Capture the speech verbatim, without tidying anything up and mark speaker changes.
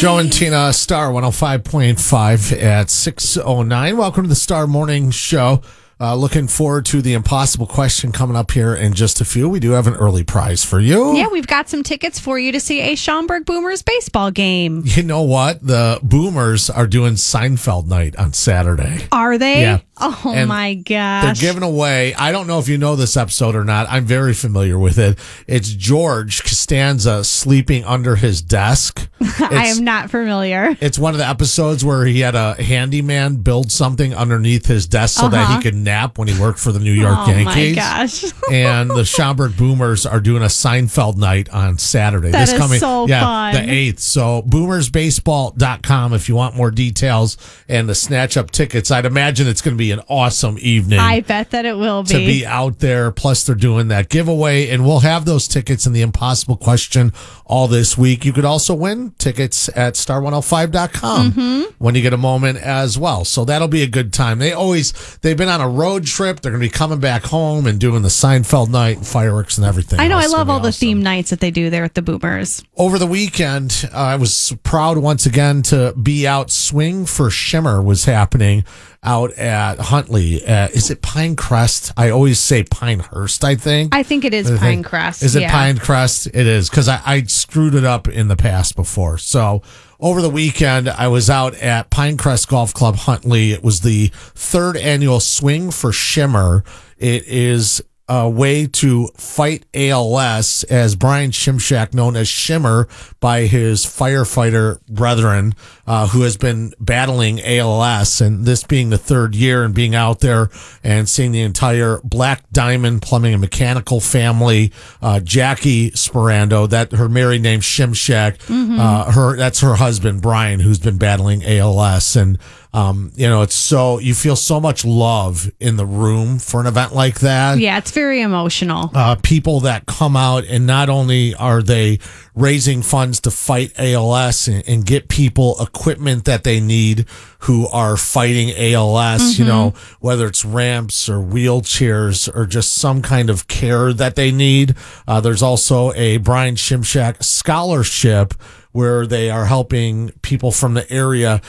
Speaker 1: Joe and Tina, Star one oh five point five at six oh nine. Welcome to the Star Morning Show. Uh, looking forward to the impossible question coming up here in just a few. We do have an early prize for you.
Speaker 2: Yeah, we've got some tickets for you to see a Schaumburg Boomers baseball game.
Speaker 1: You know what? The Boomers are doing Seinfeld night on Saturday.
Speaker 2: Are they?
Speaker 1: Yeah.
Speaker 2: Oh,
Speaker 1: And
Speaker 2: my gosh.
Speaker 1: They're giving away, I don't know if you know this episode or not. I'm very familiar with it. It's George Costanza sleeping under his desk.
Speaker 2: I am not familiar.
Speaker 1: It's one of the episodes where he had a handyman build something underneath his desk so
Speaker 2: Uh-huh.
Speaker 1: that he could nap when he worked for the New York
Speaker 2: Oh,
Speaker 1: Yankees.
Speaker 2: my gosh.
Speaker 1: And the Schaumburg Boomers are doing a Seinfeld night on Saturday.
Speaker 2: That
Speaker 1: this
Speaker 2: is
Speaker 1: coming,
Speaker 2: so
Speaker 1: yeah,
Speaker 2: fun.
Speaker 1: the eighth. So boomers baseball dot com if you want more details and to snatch up tickets. I'd imagine it's going to be an awesome evening.
Speaker 2: I bet that it will be.
Speaker 1: To be out there. Plus, they're doing that giveaway, and we'll have those tickets in the impossible question all this week. You could also win tickets at star one oh five dot com
Speaker 2: Mm-hmm.
Speaker 1: when you get a moment as well. So that'll be a good time. They always, they've been on a road trip. They're going to be coming back home and doing the Seinfeld night and fireworks and everything.
Speaker 2: I know. I
Speaker 1: It's
Speaker 2: love
Speaker 1: gonna
Speaker 2: all
Speaker 1: be
Speaker 2: the
Speaker 1: awesome.
Speaker 2: theme nights that they do there at the Boomers.
Speaker 1: Over the weekend, uh, I was proud once again to be out. Swing for Shimmer was happening out at Huntley. Uh, is it Pinecrest? I always say Pinehurst, I think.
Speaker 2: I think it is
Speaker 1: I think-
Speaker 2: Pinecrest.
Speaker 1: Is it
Speaker 2: yeah.
Speaker 1: Pinecrest? It is, because I, I screwed it up in the past before. So over the weekend, I was out at Pinecrest Golf Club Huntley. It was the third annual Swing for Shimmer. It is a way to fight A L S, as Brian Shimshak, known as Shimmer by his firefighter brethren, uh, who has been battling A L S. And this being the third year and being out there and seeing the entire Black Diamond Plumbing and Mechanical family, uh, Jackie Sperando, that her married name Shimshak,
Speaker 2: Mm-hmm.
Speaker 1: uh, her, that's her husband, Brian, who's been battling A L S. And, um, you know, it's so, you feel so much love in the room for an event like that.
Speaker 2: Yeah, it's very emotional.
Speaker 1: Uh, people that come out, and not only are they raising funds to fight A L S and, and get people equipment that they need who are fighting A L S,
Speaker 2: Mm-hmm.
Speaker 1: you know, whether it's ramps or wheelchairs or just some kind of care that they need. Uh, there's also a Brian Shimshak scholarship where they are helping people from the area